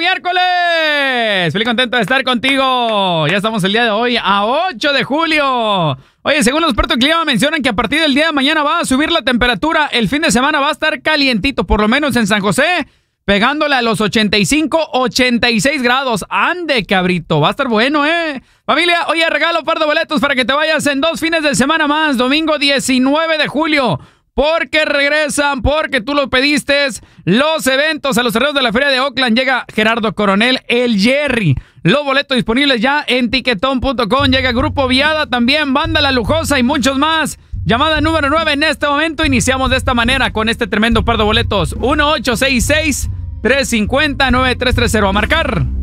miércoles! Feliz contento de estar contigo. Ya estamos el día de hoy a 8 de julio. Oye, según los expertos en clima mencionan que a partir del día de mañana va a subir la temperatura. El fin de semana va a estar calientito, por lo menos en San José, pegándole a los 85, 86 grados. Ande, cabrito, va a estar bueno, ¿eh? Familia, oye, regalo un par de boletos para que te vayas en 2 fines de semana más. Domingo 19 de julio. Porque regresan, porque tú lo pediste, los eventos a los cerreros de la Feria de Oakland. Llega Gerardo Coronel, el Jerry. Los boletos disponibles ya en tiquetón.com. Llega Grupo Viada también, Banda La Lujosa y muchos más. Llamada número 9 en este momento. Iniciamos de esta manera con este tremendo par de boletos. 1866-350-9330. A marcar.